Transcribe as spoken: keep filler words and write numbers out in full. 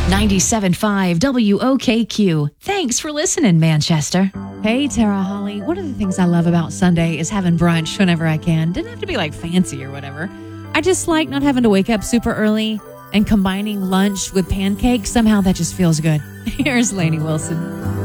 ninety-seven point five W O K Q. Thanks for listening, Manchester. Hey, Tara Holly. One of the things I love about Sunday is having brunch whenever I can. Doesn't have to be like fancy or whatever. I just like not having to wake up super early and combining lunch with pancakes. Somehow that just feels good. Here's Lainey Wilson.